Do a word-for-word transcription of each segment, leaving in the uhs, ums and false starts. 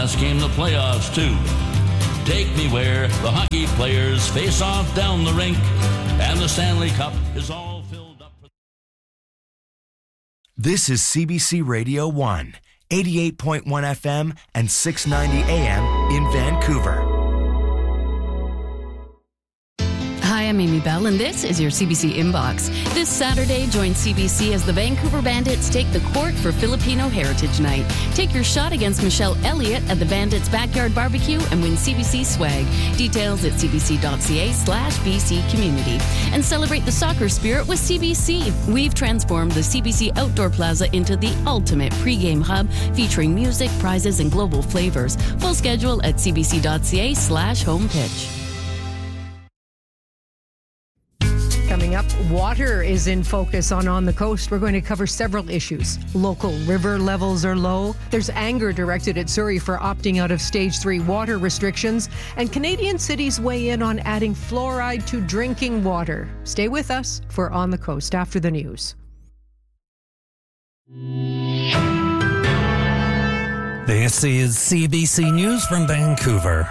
Yes, came the playoffs too. Take me where the hockey players face off down the rink, and the Stanley Cup is all filled up. This is C B C Radio one, eighty-eight point one F M and six ninety A M in Vancouver. Hi, I'm Amy Bell, and this is your C B C Inbox. This Saturday, join C B C as the Vancouver Bandits take the court for Filipino Heritage Night. Take your shot against Michelle Elliott at the Bandits Backyard Barbecue and win C B C swag. Details at cbc.ca slash BC Community. And celebrate the soccer spirit with C B C. We've transformed the C B C Outdoor Plaza into the ultimate pregame hub, featuring music, prizes, and global flavors. Full schedule at cbc.ca slash home pitch. Coming up, water is in focus on On the Coast. We're going to cover several issues. Local river levels are low. There's anger directed at Surrey for opting out of Stage three water restrictions. And Canadian cities weigh in on adding fluoride to drinking water. Stay with us for On the Coast after the news. This is C B C News from Vancouver.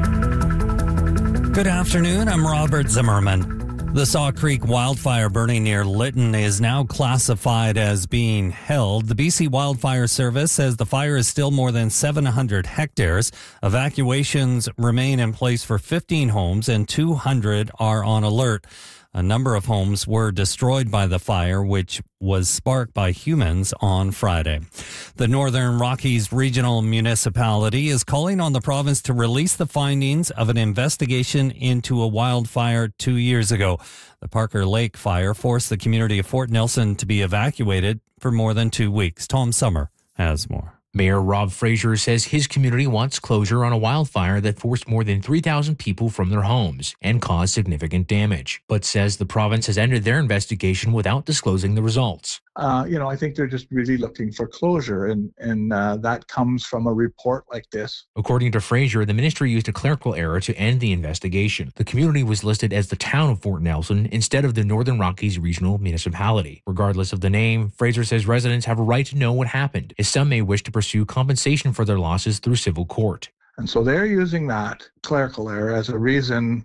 Good afternoon, I'm Robert Zimmerman. The Saw Creek wildfire burning near Lytton is now classified as being held. The B C Wildfire Service says the fire is still more than seven hundred hectares. Evacuations remain in place for fifteen homes and two hundred are on alert. A number of homes were destroyed by the fire, which was sparked by humans on Friday. The Northern Rockies Regional Municipality is calling on the province to release the findings of an investigation into a wildfire two years ago. The Parker Lake fire forced the community of Fort Nelson to be evacuated for more than two weeks. Tom Summer has more. Mayor Rob Fraser says his community wants closure on a wildfire that forced more than three thousand people from their homes and caused significant damage, but says the province has ended their investigation without disclosing the results. Uh, you know, I think they're just really looking for closure, and, and uh, that comes from a report like this. According to Fraser, the ministry used a clerical error to end the investigation. The community was listed as the town of Fort Nelson instead of the Northern Rockies Regional Municipality. Regardless of the name, Fraser says residents have a right to know what happened, as some may wish to pursue compensation for their losses through civil court. And so they're using that clerical error as a reason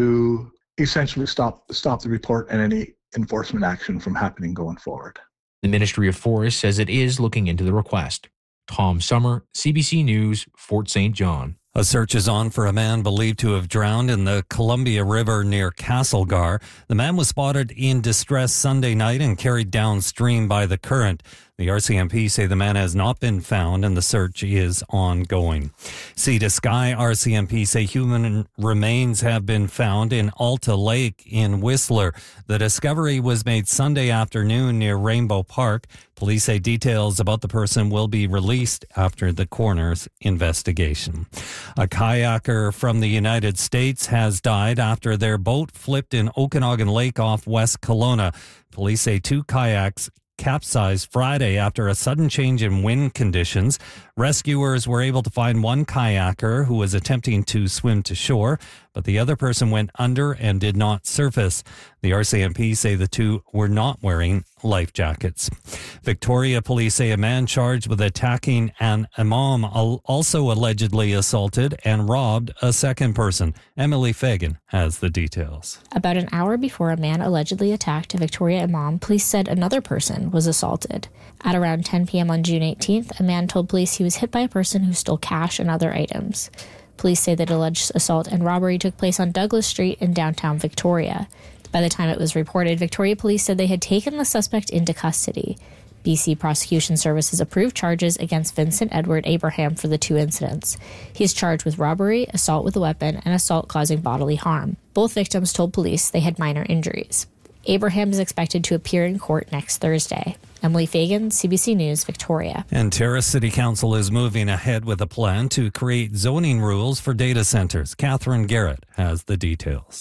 to essentially stop stop the report and any enforcement action from happening going forward. The Ministry of Forests says it is looking into the request. Tom Summer, C B C News, Fort Saint John. A search is on for a man believed to have drowned in the Columbia River near Castlegar. The man was spotted in distress Sunday night and carried downstream by the current. The R C M P say the man has not been found and the search is ongoing. Sea to Sky R C M P say human remains have been found in Alta Lake in Whistler. The discovery was made Sunday afternoon near Rainbow Park. Police say details about the person will be released after the coroner's investigation. A kayaker from the United States has died after their boat flipped in Okanagan Lake off West Kelowna. Police say two kayaks capsized Friday after a sudden change in wind conditions. Rescuers were able to find one kayaker who was attempting to swim to shore, but the other person went under and did not surface. The R C M P say the two were not wearing life jackets. Victoria police say a man charged with attacking an imam also allegedly assaulted and robbed a second person. Emily Fagan has the details. About an hour before a man allegedly attacked a Victoria imam, police said another person was assaulted. At around ten p.m. on June eighteenth, a man told police he was hit by a person who stole cash and other items. Police say that alleged assault and robbery took place on Douglas Street in downtown Victoria. By the time it was reported, Victoria police said they had taken the suspect into custody. B C Prosecution Services approved charges against Vincent Edward Abraham for the two incidents. He is charged with robbery, assault with a weapon, and assault causing bodily harm. Both victims told police they had minor injuries. Abraham is expected to appear in court next Thursday. Emily Fagan, C B C News, Victoria. And Terrace City Council is moving ahead with a plan to create zoning rules for data centers. Catherine Garrett has the details.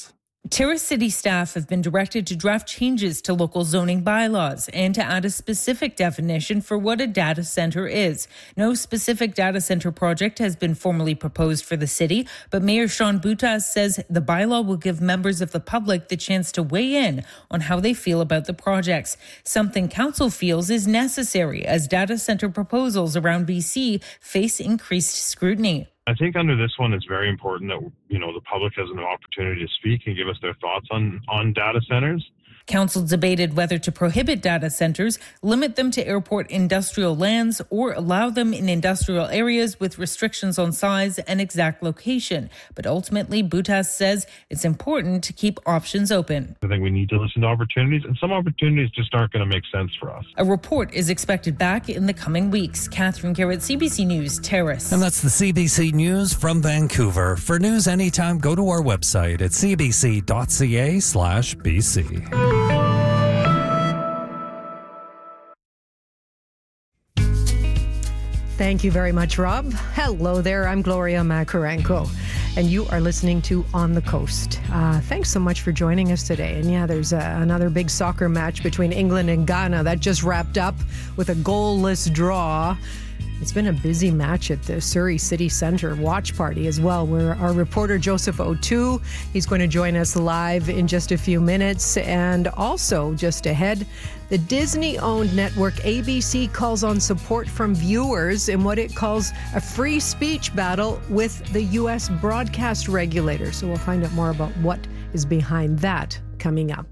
Terrace City staff have been directed to draft changes to local zoning bylaws and to add a specific definition for what a data center is. No specific data center project has been formally proposed for the city, but Mayor Sean Boutas says the bylaw will give members of the public the chance to weigh in on how they feel about the projects, something council feels is necessary as data center proposals around B C face increased scrutiny. I think under this one, it's very important that, you know, the public has an opportunity to speak and give us their thoughts on, on data centers. Council debated whether to prohibit data centers, limit them to airport industrial lands, or allow them in industrial areas with restrictions on size and exact location. But ultimately, Boutas says it's important to keep options open. I think we need to listen to opportunities, and some opportunities just aren't going to make sense for us. A report is expected back in the coming weeks. Catherine Garrett, C B C News, Terrace. And that's the C B C News from Vancouver. For news anytime, go to our website at c b c dot c a slash b c. Thank you very much, Rob. Hello there, I'm Gloria Makarenko, and you are listening to On the Coast. Uh, thanks so much for joining us today. And yeah, there's uh, another big soccer match between England and Ghana that just wrapped up with a goalless draw. It's been a busy match at the Surrey City Centre watch party as well, where our reporter Joseph O'Toole, he's going to join us live in just a few minutes. And also just ahead, the Disney-owned network A B C calls on support from viewers in what it calls a free speech battle with the U S broadcast regulator. So we'll find out more about what is behind that coming up.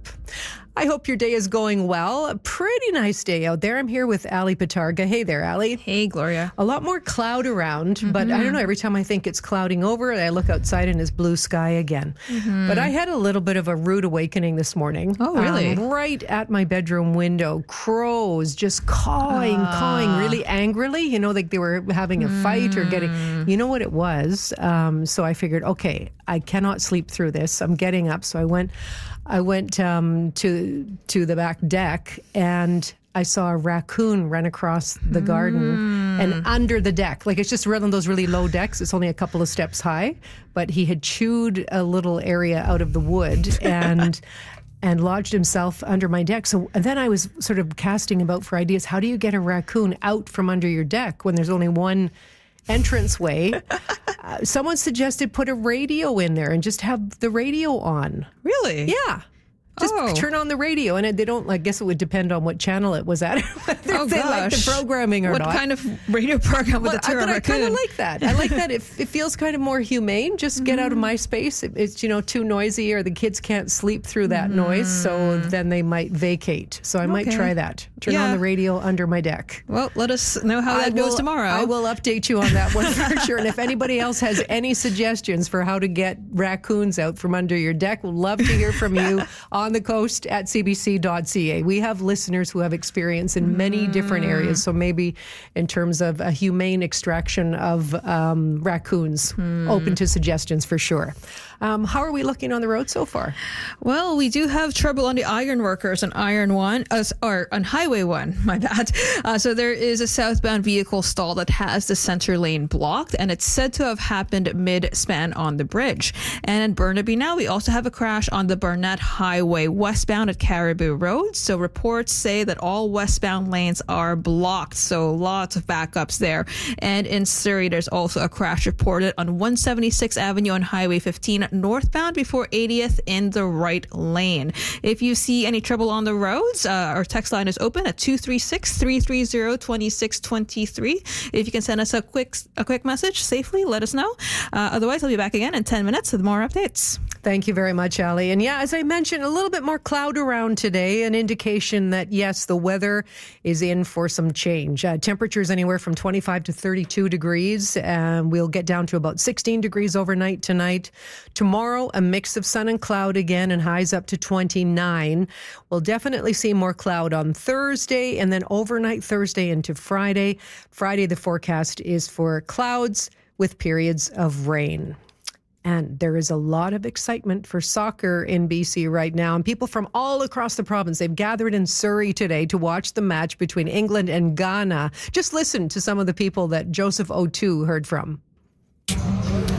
I hope your day is going well. A pretty nice day out there. I'm here with Ali Patarga. Hey there, Ali. Hey, Gloria. A lot more cloud around, mm-hmm. but I don't know, every time I think it's clouding over, I look outside and it's blue sky again. Mm-hmm. But I had a little bit of a rude awakening this morning. Oh, really? Um, right at my bedroom window, crows just cawing, uh. cawing really angrily. You know, like they were having a fight mm. or getting, you know what it was? Um, so I figured, okay, I cannot sleep through this. I'm getting up. So I went... I went um, to to the back deck and I saw a raccoon run across the mm. garden and under the deck. Like it's just one of those really low decks. It's only a couple of steps high, but he had chewed a little area out of the wood and and lodged himself under my deck. So and then I was sort of casting about for ideas. How do you get a raccoon out from under your deck when there's only one entranceway? Uh, someone suggested put a radio in there and just have the radio on. Really? Yeah. Just oh. turn on the radio, and they don't. I guess it would depend on what channel it was at, whether oh, they gosh. like the programming or what not. What kind of radio program would well, the But I kind of like that. I like that. It, it feels kind of more humane. Just get mm. out of my space. It, it's you know too noisy, or the kids can't sleep through that mm. noise. So then they might vacate. So I okay. might try that. Turn yeah. on the radio under my deck. Well, let us know how that I goes will, tomorrow. I will update you on that one for sure. And if anybody else has any suggestions for how to get raccoons out from under your deck, we'd love to hear from you on the coast at c b c dot c a. We have listeners who have experience in many mm. different areas, so maybe in terms of a humane extraction of um, raccoons, mm. open to suggestions for sure. Um, how are we looking on the road so far? Well, we do have trouble on the iron workers on Iron One, uh, or on Highway One, my bad. Uh, so there is a southbound vehicle stall that has the center lane blocked, and it's said to have happened mid-span on the bridge. And in Burnaby now, we also have a crash on the Barnett Highway westbound at Caribou Road. So reports say that all westbound lanes are blocked, so lots of backups there. And in Surrey, there's also a crash reported on one seventy-sixth Avenue on Highway fifteen northbound before eightieth in the right lane. If you see any trouble on the roads, uh, our text line is open at two three six, three three zero, two six two three. If you can send us a quick a quick message safely, let us know. Uh, otherwise, I'll be back again in ten minutes with more updates. Thank you very much, Ali. And yeah, as I mentioned, a little bit more cloud around today, an indication that, yes, the weather is in for some change. Uh, temperatures anywhere from twenty-five to thirty-two degrees. And we'll get down to about sixteen degrees overnight tonight. Tomorrow, a mix of sun and cloud again, and highs up to twenty-nine. We'll definitely see more cloud on Thursday, and then overnight Thursday into Friday. Friday, the forecast is for clouds with periods of rain. And there is a lot of excitement for soccer in B C right now. And people from all across the province, they've gathered in Surrey today to watch the match between England and Ghana. Just listen to some of the people that Joseph O'Toole heard from.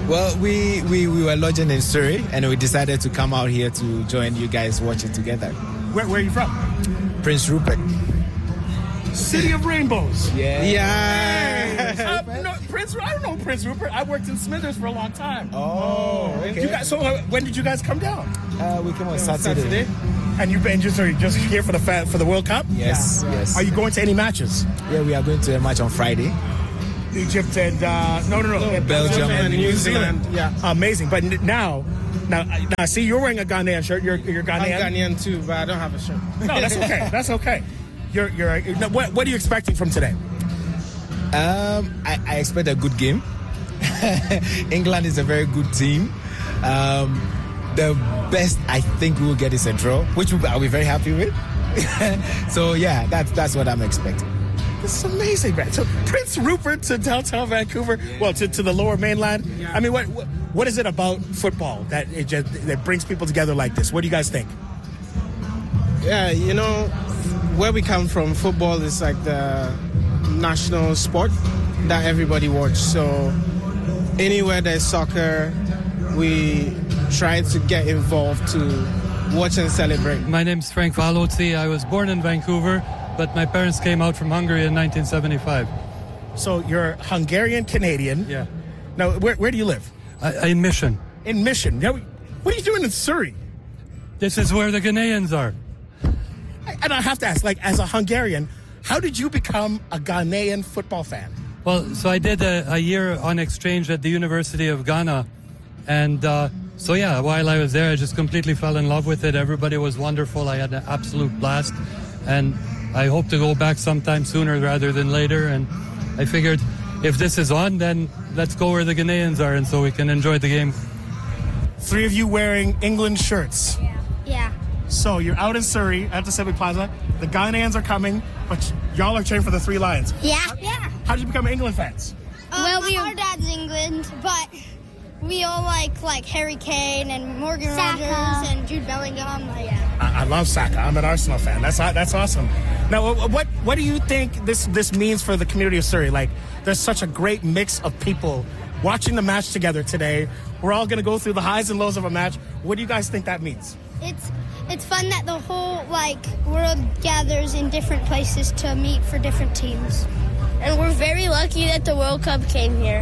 Well, we, we, we were lodging in Surrey, and we decided to come out here to join you guys watch it together. Where, where are you from? Prince Rupert. City of Rainbows. Yeah. Yeah. Uh, no, Prince. I don't know Prince Rupert. I worked in Smithers for a long time. Oh, okay. You guys, so uh, when did you guys come down? Uh, we came on Saturday. Saturday. And you've been just, are you just here for the fa- for the World Cup? Yes, yeah. yes. Are you going to any matches? Yeah, we are going to a match on Friday. Egypt and uh, no, no, no, no Belgium, Belgium and, and New Zealand. Zealand. Yeah, amazing. But now, now, now, see, you're wearing a Ghanaian shirt. You're, you're Ghanaian. I'm Ghanaian too, but I don't have a shirt. No, that's okay. That's okay. You're, you're. you're what, what are you expecting from today? Um, I, I expect a good game. England is a very good team. Um, the best I think we will get is a draw, which I'll be very happy with. So yeah, that's that's what I'm expecting. This is amazing, man. So Prince Rupert to downtown Vancouver, well, to, to the Lower Mainland. Yeah. I mean, what, what what is it about football that it just that brings people together like this? What do you guys think? Yeah, you know, where we come from, football is like the national sport that everybody watches. So anywhere there's soccer, we try to get involved to watch and celebrate. My name's Frank Valozzi. I was born in Vancouver, but my parents came out from Hungary in nineteen seventy-five. So you're Hungarian-Canadian. Yeah. Now, where, where do you live? I, in Mission. In Mission. Now, what are you doing in Surrey? This is where the Ghanaians are. And I have to ask, like, as a Hungarian, how did you become a Ghanaian football fan? Well, so I did a, a year on exchange at the University of Ghana. And uh, so, yeah, while I was there, I just completely fell in love with it. Everybody was wonderful. I had an absolute blast. And I hope to go back sometime sooner rather than later. And I figured if this is on, then let's go where the Ghanaians are, and so we can enjoy the game. Three of you wearing England shirts. Yeah. Yeah. So you're out in Surrey at the Civic Plaza. The Ghanaians are coming, but y'all are cheering for the Three Lions. Yeah. Yeah. How did you become England fans? Um, well, we our dad's England, but we all like like Harry Kane and Morgan Saka. Rogers and Jude Bellingham. Like, yeah. I, I love Saka. I'm an Arsenal fan. That's that's awesome. Now, what what do you think this this means for the community of Surrey? Like, there's such a great mix of people watching the match together today. We're all going to go through the highs and lows of a match. What do you guys think that means? It's it's fun that the whole like world gathers in different places to meet for different teams. And we're very lucky that the World Cup came here.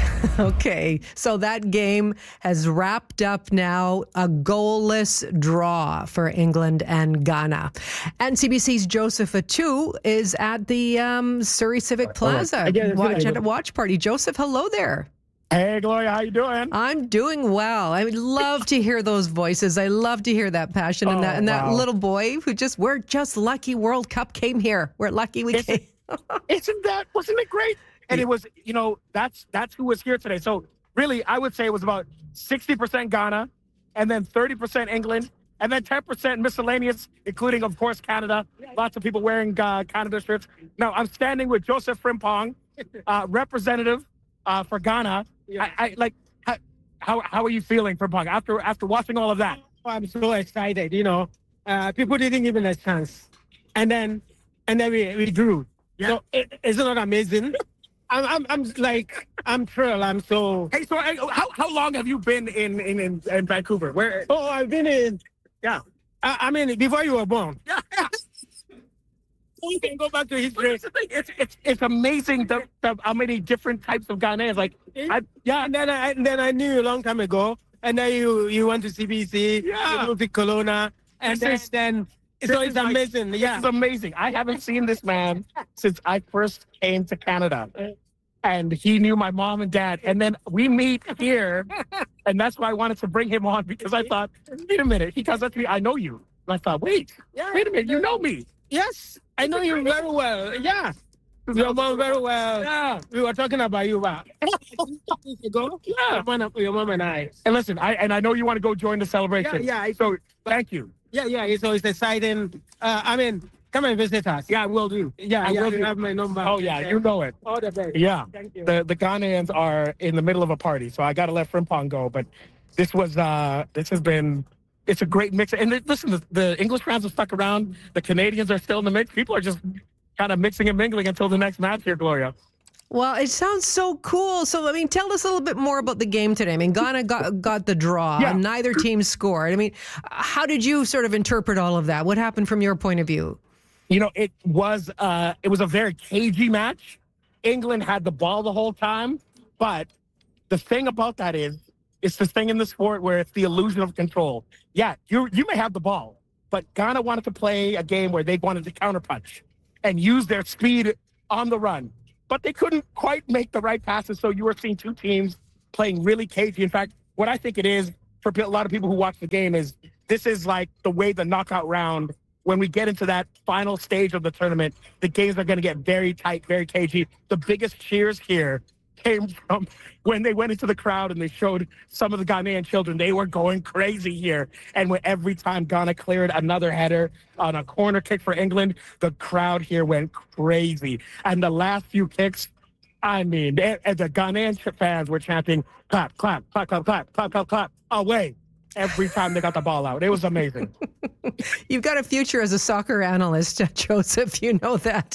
Okay, so that game has wrapped up now, a goalless draw for England and Ghana. And C B C's Joseph Atu is at the um, Surrey Civic Plaza watch, at a watch party. Joseph, hello there. Hey, Gloria, how you doing? I'm doing well. I would love to hear those voices. I love to hear that passion. Oh, and that and that wow. little boy who just, we're just lucky World Cup came here. We're lucky we Isn't, came. isn't that, wasn't it great? And it was, you know, that's that's who was here today. So really, I would say it was about sixty percent Ghana, and then thirty percent England, and then ten percent miscellaneous, including, of course, Canada. Lots of people wearing uh, Canada shirts. Now, I'm standing with Joseph Frimpong, uh, representative uh, for Ghana. I, I like, how, how how are you feeling, Frimpong, after after watching all of that? Oh, I'm so excited. You know, uh, people didn't give us a chance, and then and then we we drew. Yeah. So it, isn't that amazing? I'm, I'm, I'm like, I'm thrilled. I'm so. Hey, so how how long have you been in in, in, in Vancouver? Where? Oh, I've been in. Yeah. I, I mean, before you were born. Yeah. You can go back to history. It's, it's, it's, it's amazing the, the, how many different types of Ghanaians. Like, I, yeah, and then I and then I knew you a long time ago, and then you you went to C B C, yeah, you moved to Kelowna, and then, is, then so it's amazing. Like, yeah, it's amazing. I haven't seen this man since I first came to Canada. And he knew my mom and dad. And then we meet here. And that's why I wanted to bring him on, because I thought, wait a minute. He comes up to me, I know you. And I thought, wait, yeah, wait a minute. You know me. Yes, I know you very well. Yeah. Your mom very well. Yeah. We were talking about you about ago. Yeah. Your mom and I. And listen, I and I know you want to go join the celebration. Yeah, yeah. So thank you. Yeah, yeah. So it's exciting. Uh, I mean, come and visit us. Yeah, I will do. Yeah, I yeah, will you do. have my number. Oh, yeah, you know it. All the best. Yeah. Thank you. The the Ghanaians are in the middle of a party, so I got to let Frimpong go. But this was, uh, this has been, it's a great mix. And th- listen, the, the English fans have stuck around. The Canadians are still in the mix. People are just kind of mixing and mingling until the next match here, Gloria. Well, it sounds so cool. So, I mean, tell us a little bit more about the game today. I mean, Ghana got, got the draw. Yeah. Neither team scored. I mean, how did you sort of interpret all of that? What happened from your point of view? You know, it was uh, it was a very cagey match. England had the ball the whole time. But the thing about that is, it's this thing in the sport where it's the illusion of control. Yeah, you you may have the ball, but Ghana wanted to play a game where they wanted to counterpunch and use their speed on the run. But they couldn't quite make the right passes, so you were seeing two teams playing really cagey. In fact, what I think it is for a lot of people who watch the game is this is like the way the knockout round, when we get into that final stage of the tournament, the games are going to get very tight, very cagey. The biggest cheers here came from when they went into the crowd and they showed some of the Ghanaian children. They were going crazy here. And when every time Ghana cleared another header on a corner kick for England, the crowd here went crazy. And the last few kicks, I mean, they, and the Ghanaian fans were chanting, clap, clap, clap, clap, clap, clap, clap, clap, away. Every time they got the ball out. It was amazing. You've got a future as a soccer analyst, Joseph. You know that.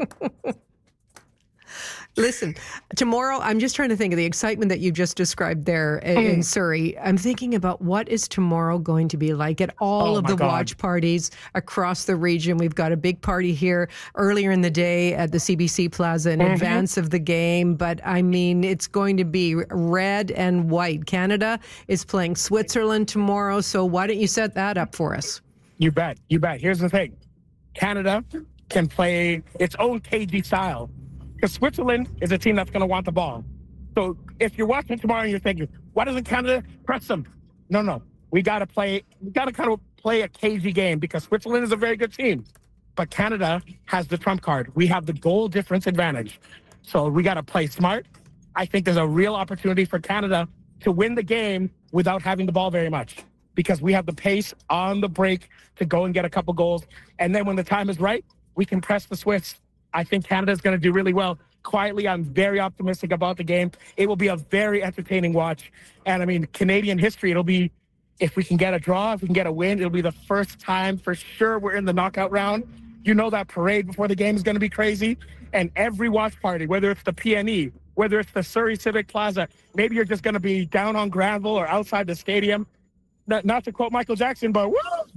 Listen, tomorrow, I'm just trying to think of the excitement that you just described there in, mm. in Surrey. I'm thinking about what is tomorrow going to be like at all oh of the God. watch parties across the region. We've got a big party here earlier in the day at the C B C Plaza in mm-hmm. advance of the game. But I mean, it's going to be red and white. Canada is playing Switzerland tomorrow. So why don't you set that up for us? You bet. You bet. Here's the thing. Canada can play its own cagey style. Because Switzerland is a team that's going to want the ball. So if you're watching tomorrow and you're thinking, why doesn't Canada press them? No, no. We got to play, we got to kind of play a cagey game because Switzerland is a very good team. But Canada has the trump card. We have the goal difference advantage. So we got to play smart. I think there's a real opportunity for Canada to win the game without having the ball very much because we have the pace on the break to go and get a couple goals. And then when the time is right, we can press the Swiss. I think Canada's going to do really well. Quietly, I'm very optimistic about the game. It will be a very entertaining watch. And, I mean, Canadian history, it'll be, if we can get a draw, if we can get a win, it'll be the first time for sure we're in the knockout round. You know that parade before the game is going to be crazy. And every watch party, whether it's the P N E, whether it's the Surrey Civic Plaza, maybe you're just going to be down on Granville or outside the stadium. Not, not to quote Michael Jackson, but woo!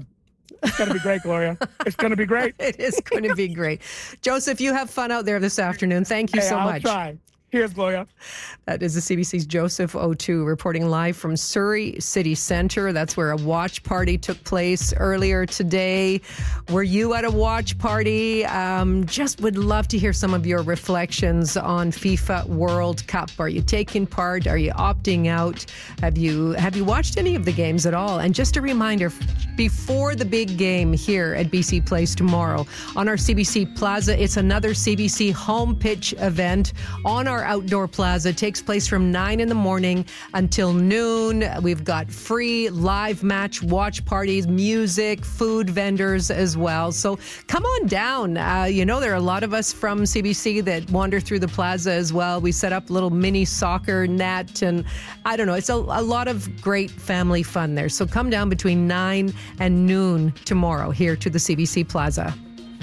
It's going to be great, Gloria. It's going to be great. It is going to be great. Joseph, you have fun out there this afternoon. Thank you hey, so I'll much. Try. Here's Gloria. That is the C B C's Joseph O'Toole reporting live from Surrey City Centre. That's where a watch party took place earlier today. Were you at a watch party? Um, just would love to hear some of your reflections on FIFA World Cup. Are you taking part? Are you opting out? Have you have you watched any of the games at all? And just a reminder, before the big game here at B C Place tomorrow on our C B C Plaza, it's another C B C home pitch event on our outdoor plaza. It takes place from nine in the morning until noon. We've got free live match watch parties, music, food vendors as well. So come on down. Uh, you know, there are a lot of us from C B C that wander through the plaza as well. We set up a little mini soccer net and I don't know, it's a, a lot of great family fun there. So come down between nine and noon tomorrow here to the C B C Plaza.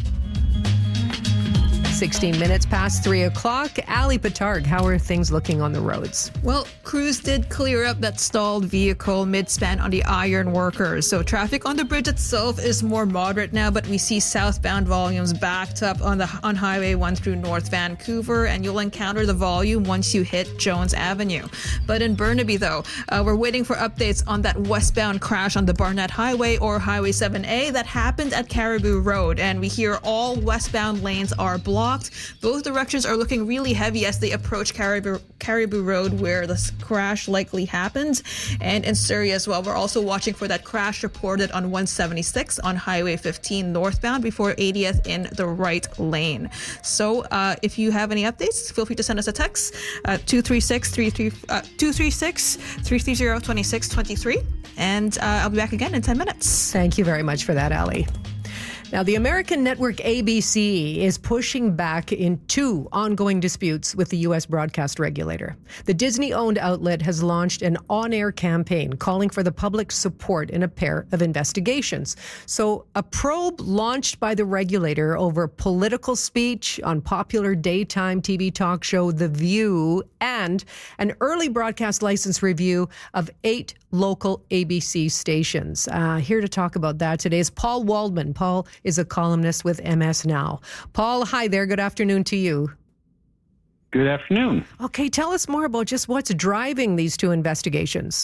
sixteen minutes past three o'clock. Ali Patarg, how are things looking on the roads? Well, crews did clear up that stalled vehicle mid-span on the Iron Workers. So traffic on the bridge itself is more moderate now, but we see southbound volumes backed up on the on Highway one through North Vancouver, and you'll encounter the volume once you hit Jones Avenue. But in Burnaby, though, uh, we're waiting for updates on that westbound crash on the Barnett Highway or Highway seven A that happened at Caribou Road, and we hear all westbound lanes are blocked. Both directions are looking really heavy as they approach Caribou, Caribou Road, where the crash likely happened. And in Surrey as well, we're also watching for that crash reported on one seventy-six on Highway fifteen northbound before eightieth in the right lane. So uh, if you have any updates, feel free to send us a text, uh, two three six, three three zero, two six two three. And uh, I'll be back again in ten minutes. Thank you very much for that, Ali. Now, the American network A B C is pushing back in two ongoing disputes with the U S broadcast regulator. The Disney-owned outlet has launched an on-air campaign calling for the public's support in a pair of investigations. So, a probe launched by the regulator over political speech on popular daytime T V talk show The View, and an early broadcast license review of eight local A B C stations. Uh, here to talk about that today is Paul Waldman. Paul is a columnist with M S Now. Paul, hi there. Good afternoon to you. Good afternoon. Okay, tell us more about just what's driving these two investigations.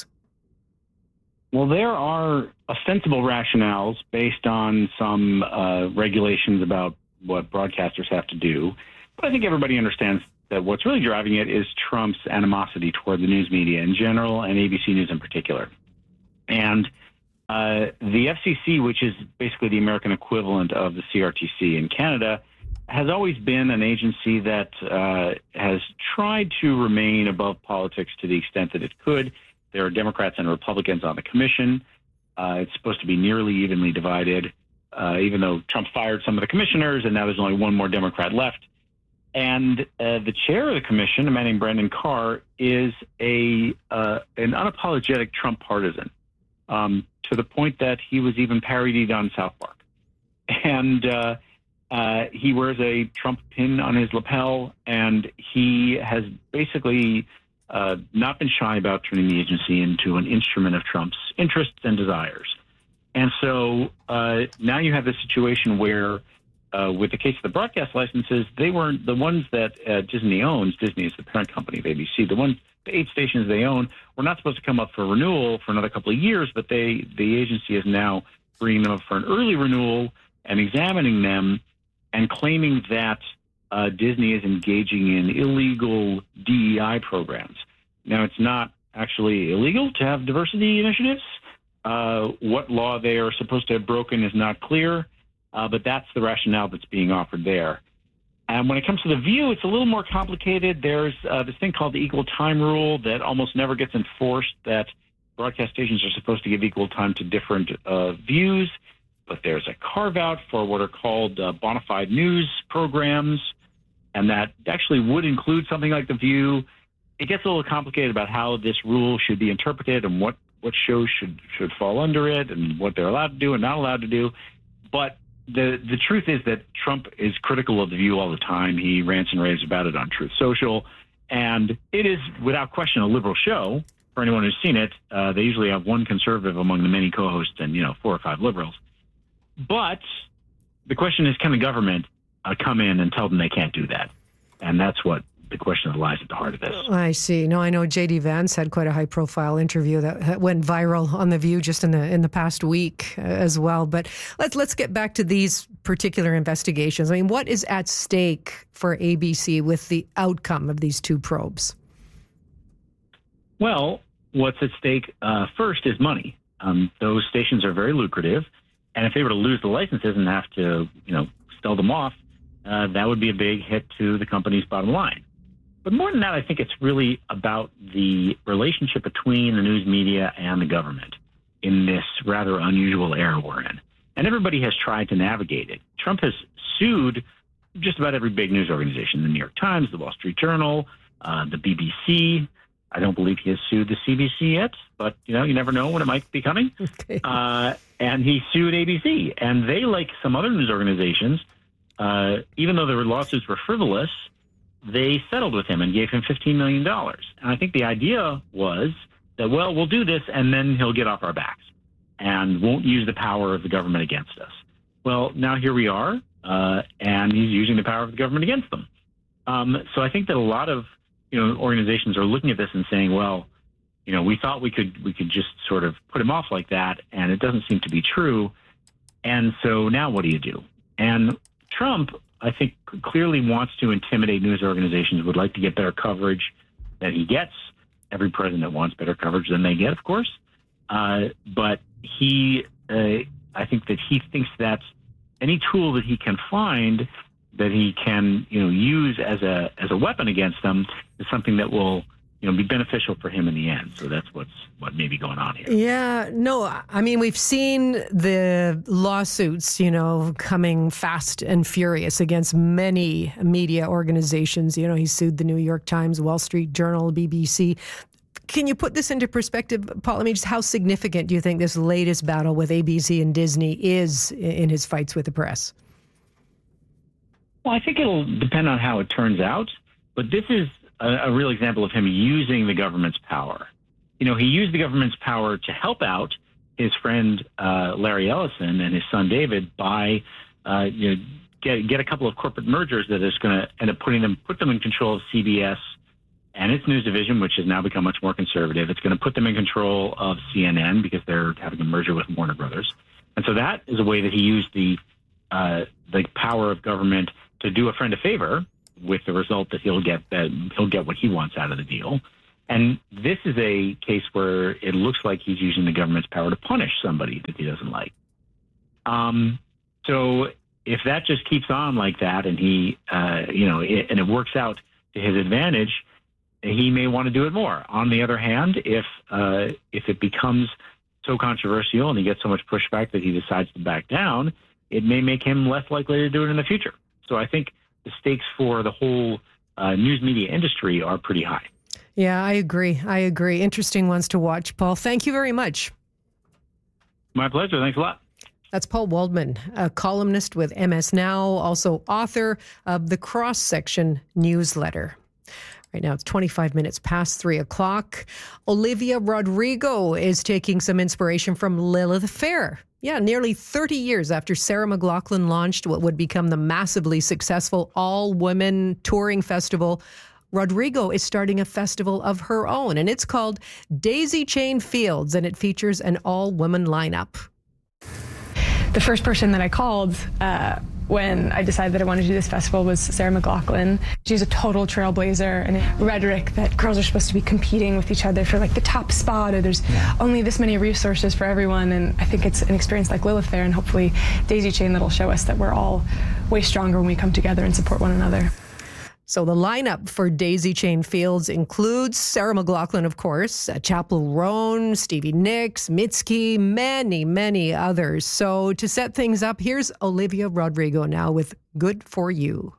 Well, there are ostensible rationales based on some uh, regulations about what broadcasters have to do. But I think everybody understands that what's really driving it is Trump's animosity toward the news media in general and A B C News in particular. And uh, the F C C, which is basically the American equivalent of the C R T C in Canada, has always been an agency that uh, has tried to remain above politics to the extent that it could. There are Democrats and Republicans on the commission. Uh, it's supposed to be nearly evenly divided, uh, even though Trump fired some of the commissioners and now there's only one more Democrat left. And uh, the chair of the commission, a man named Brandon Carr, is a uh, an unapologetic Trump partisan, um, to the point that he was even parodied on South Park. And uh, uh, he wears a Trump pin on his lapel, and he has basically uh, not been shy about turning the agency into an instrument of Trump's interests and desires. And so uh, now you have this situation where Uh, with the case of the broadcast licenses, they weren't the ones that uh, Disney owns. Disney is the parent company of A B C. The ones, the eight stations they own, were not supposed to come up for renewal for another couple of years, but they, the agency is now bringing them up for an early renewal and examining them and claiming that uh, Disney is engaging in illegal D E I programs. Now, it's not actually illegal to have diversity initiatives. Uh, what law they are supposed to have broken is not clear. Uh, but that's the rationale that's being offered there. And when it comes to The View, it's a little more complicated. There's uh, this thing called the equal time rule that almost never gets enforced, that broadcast stations are supposed to give equal time to different uh, views. But there's a carve-out for what are called uh, bona fide news programs, and that actually would include something like The View. It gets a little complicated about how this rule should be interpreted and what, what shows should, should fall under it and what they're allowed to do and not allowed to do. But The the truth is that Trump is critical of The View all the time. He rants and raves about it on Truth Social. And it is, without question, a liberal show. For anyone who's seen it, uh, they usually have one conservative among the many co-hosts and, you know, four or five liberals. But the question is, can the government uh, come in and tell them they can't do that? And that's what the question that lies at the heart of this. I see. No, I know J D Vance had quite a high-profile interview that went viral on The View just in the in the past week as well. But let's let's get back to these particular investigations. I mean, what is at stake for A B C with the outcome of these two probes? Well, what's at stake uh, first is money. Um, those stations are very lucrative, and if they were to lose the licenses and have to, you know, sell them off, uh, that would be a big hit to the company's bottom line. But more than that, I think it's really about the relationship between the news media and the government in this rather unusual era we're in. And everybody has tried to navigate it. Trump has sued just about every big news organization, the New York Times, the Wall Street Journal, uh, the B B C. I don't believe he has sued the C B C yet, but, you know, you never know when it might be coming. Okay. Uh, and he sued A B C. And they, like some other news organizations, uh, even though their lawsuits were frivolous, they settled with him and gave him fifteen million dollars. And I think the idea was that, well, we'll do this and then he'll get off our backs and won't use the power of the government against us. Well, now here we are, uh, and he's using the power of the government against them. Um, so I think that a lot of, you know, organizations are looking at this and saying, well, you know, we thought we could we could just sort of put him off like that, and it doesn't seem to be true. And so now what do you do? And Trump, I think, clearly wants to intimidate news organizations, would like to get better coverage than he gets. Every president wants better coverage than they get, of course. Uh, but he, uh, I think that he thinks that any tool that he can find that he can, you know, use as a as a weapon against them is something that will you know, be beneficial for him in the end. So that's what's what may be going on here. Yeah, no, I mean, we've seen the lawsuits, you know, coming fast and furious against many media organizations. You know, he sued the New York Times, Wall Street Journal, B B C. Can you put this into perspective, Paul? I mean, just how significant do you think this latest battle with A B C and Disney is in his fights with the press? Well, I think it'll depend on how it turns out. But this is a, a real example of him using the government's power. You know, he used the government's power to help out his friend uh, Larry Ellison and his son David by uh, you know, get get a couple of corporate mergers that is going to end up putting them put them in control of C B S and its news division, which has now become much more conservative. It's going to put them in control of C N N because they're having a merger with Warner Brothers. And so that is a way that he used the uh, the power of government to do a friend a favor, with the result that he'll get that he'll get what he wants out of the deal. And this is a case where it looks like he's using the government's power to punish somebody that he doesn't like. Um, so if that just keeps on like that, and he, uh, you know, it, and it works out to his advantage, he may want to do it more. On the other hand, if uh, if it becomes so controversial and he gets so much pushback that he decides to back down, it may make him less likely to do it in the future. So I think the stakes for the whole uh, news media industry are pretty high. Yeah, I agree. I agree. Interesting ones to watch, Paul. Thank you very much. My pleasure. Thanks a lot. That's Paul Waldman, a columnist with M S Now, also author of the Cross Section newsletter. Right now, it's twenty-five minutes past three o'clock. Olivia Rodrigo is taking some inspiration from Lilith Fair. Yeah, nearly thirty years after Sarah McLachlan launched what would become the massively successful all-women touring festival, Rodrigo is starting a festival of her own, and it's called Daisy Chain Fields, and it features an all-women lineup. The first person that I called uh, when I decided that I wanted to do this festival was Sarah McLachlan. She's a total trailblazer, and rhetoric that girls are supposed to be competing with each other for like the top spot, or there's only this many resources for everyone. And I think it's an experience like Lilith Fair and hopefully Daisy Chain that'll show us that we're all way stronger when we come together and support one another. So the lineup for Daisy Chain Fields includes Sarah McLachlan, of course, Chapel Roan, Stevie Nicks, Mitski, many, many others. So to set things up, here's Olivia Rodrigo now with Good For You.